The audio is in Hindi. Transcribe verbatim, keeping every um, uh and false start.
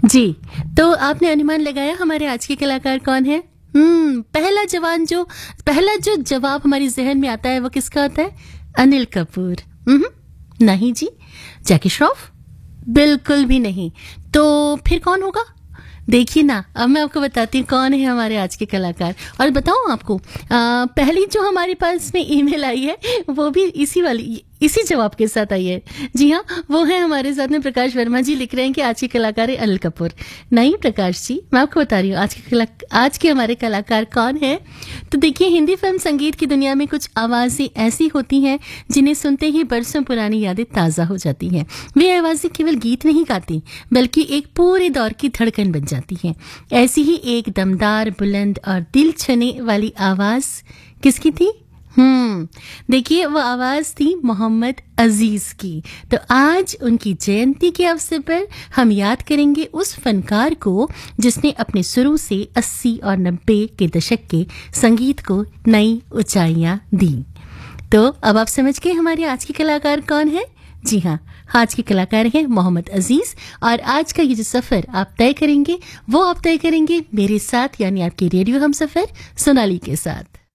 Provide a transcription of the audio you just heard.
जी, तो आपने अनुमान लगाया हमारे आज के कलाकार कौन है? हम्म पहला जवान जो पहला जो जवाब हमारे जहन में आता है वो किसका होता है? अनिल कपूर। हम्म नहीं जी। जैकी श्रॉफ? बिल्कुल भी नहीं। तो फिर कौन होगा? देखिए ना, अब मैं आपको बताती हूँ कौन है हमारे आज के कलाकार। और बताऊँ आपको, आ, पहली जो हमारे पास में ईमेल आई है वो भी इसी वाली इसी जवाब के साथ आई है। जी हाँ, वो है हमारे साथ में प्रकाश वर्मा जी। लिख रहे हैं कि आज के कलाकार है अनिल कपूर। नहीं प्रकाश जी, मैं आपको बता रही हूँ आज के कला आज के हमारे कलाकार कौन है। तो देखिए, हिंदी फिल्म संगीत की दुनिया में कुछ आवाज़ें ऐसी होती हैं जिन्हें सुनते ही बरसों पुरानी यादें ताज़ा हो जाती हैं। वे आवाज़ें केवल गीत नहीं गाती बल्कि एक पूरे दौर की धड़कन बन जाती हैं। ऐसी ही एक दमदार, बुलंद और दिल छूने वाली आवाज़ किसकी थी? हम्म देखिए, वो आवाज थी मोहम्मद अजीज की। तो आज उनकी जयंती के अवसर पर हम याद करेंगे उस फनकार को जिसने अपने शुरू से अस्सी और नब्बे के दशक के संगीत को नई ऊंचाइयां दी। तो अब आप समझ गए हमारे आज के कलाकार कौन है? जी हाँ, आज के कलाकार हैं मोहम्मद अजीज। और आज का ये जो सफर आप तय करेंगे वो आप तय करेंगे मेरे साथ, यानी आपके रेडियो हम सफर सोनाली के साथ।